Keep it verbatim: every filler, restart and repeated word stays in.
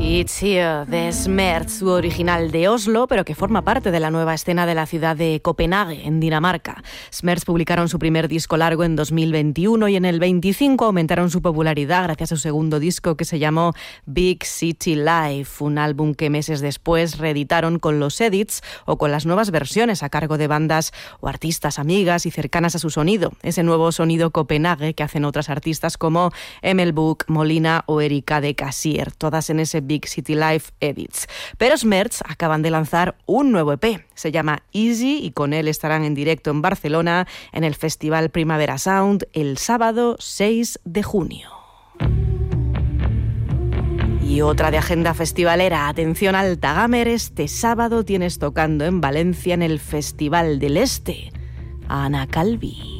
It's Here, de Smerts, su original de Oslo, pero que forma parte de la nueva escena de la ciudad de Copenhague, en Dinamarca. Smerts publicaron su primer disco largo en dos mil veintiuno y en el veinticinco aumentaron su popularidad gracias a su segundo disco que se llamó Big City Life, un álbum que meses después reeditaron con los edits o con las nuevas versiones a cargo de bandas o artistas amigas y cercanas a su sonido, ese nuevo sonido Copenhague que hacen otras artistas como Emel Buch, Molina o Erika de Casier, todas en ese Big City Life Edits. Pero Smerts acaban de lanzar un nuevo E P, se llama Easy y con él estarán en directo en Barcelona en el Festival Primavera Sound el sábado seis de junio. Y otra de agenda festivalera, atención Altagamer, este sábado tienes tocando en Valencia en el Festival del Este a Ana Calvi.